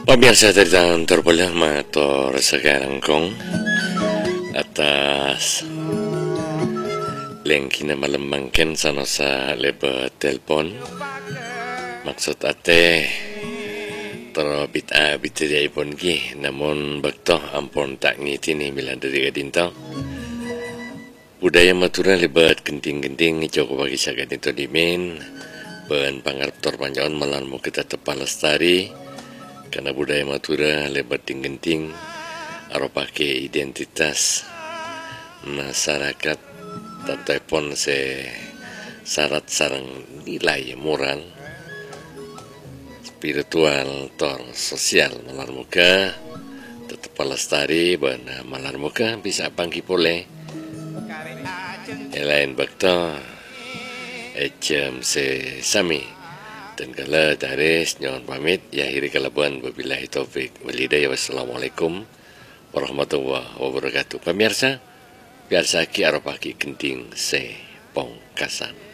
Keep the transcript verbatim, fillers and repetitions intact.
Pemirsa dari tangan terbelah motor sekarang kong atas lengkina malam mangken sanosa leba telepon maksud ate terobit abit dari pun ki namun bakto ampun tak ngitini milan dari gadinto budaya matura lebat genting-genting joko bagi sagat itu dimin ben pangarep tor panjaon malanmu kita tepat lestari karena budaya matura lebat genting aro pakai identitas masyarakat tatepon se syarat sarang nilai moral spiritual tor sosial malar muka tetap pelestari bana malar muka bisa pangki pole lain bakto ecem se sami dan kala daris nyon pamit ya akhiri kalabuan wabillahi taufik walhidayah wassalamualaikum warahmatullahi wabarakatuh. Pemirsa biasa ki aropaki genting se pongkasan.